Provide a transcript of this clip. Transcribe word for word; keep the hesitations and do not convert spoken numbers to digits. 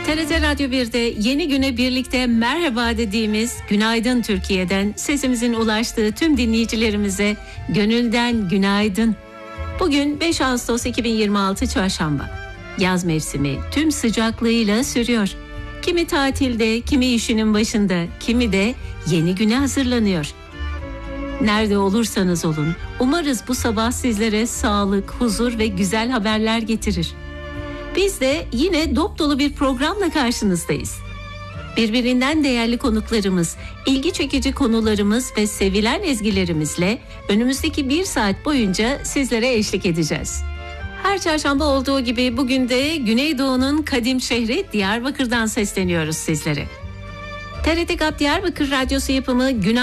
T R T Radyo bir'de yeni güne birlikte merhaba dediğimiz Günaydın Türkiye'den sesimizin ulaştığı tüm dinleyicilerimize gönülden günaydın. Bugün beş Ağustos iki bin yirmi altı Çarşamba. Yaz mevsimi tüm sıcaklığıyla sürüyor. Kimi tatilde, kimi işinin başında, kimi de yeni güne hazırlanıyor. Nerede olursanız olun, umarız bu sabah sizlere sağlık, huzur ve güzel haberler getirir. Biz de yine dop dolu bir programla karşınızdayız. Birbirinden değerli konuklarımız, ilgi çekici konularımız ve sevilen ezgilerimizle önümüzdeki bir saat boyunca sizlere eşlik edeceğiz. Her çarşamba olduğu gibi bugün de Güneydoğu'nun kadim şehri Diyarbakır'dan sesleniyoruz sizlere. T R T GAP Diyarbakır Radyosu yapımı Günaydın